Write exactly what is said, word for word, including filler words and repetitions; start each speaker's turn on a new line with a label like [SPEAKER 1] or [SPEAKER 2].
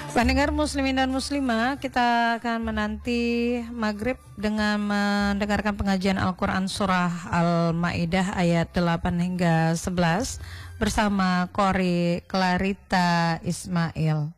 [SPEAKER 1] Pendengar muslimin dan muslimah, kita akan menanti maghrib dengan mendengarkan pengajian Al-Quran Surah Al-Ma'idah ayat delapan hingga sebelas bersama Qori Clarita Ismail.